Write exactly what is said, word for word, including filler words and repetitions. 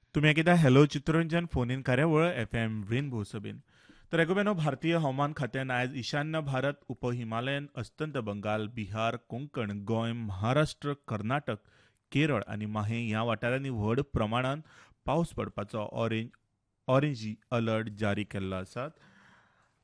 तुम्ही एकदा hello Chittaranjan phone in कार्यावळ एफ एम रेनबो सबीन. तर एकोप्यानो भारतीय हवामान खात्यान आयज ईशान्य भारत, उपहिमालयन, अस्तंत बंगाल, बिहार, कोंकण, गोंय, महाराष्ट्र, कर्नाटक, केरळ आणि माहे ह्या वाठारांनी व्हड प्रमाणात पावस पडपाचो ऑरेंज ऑरेंज अलर्ट जारी केल्लो आसा.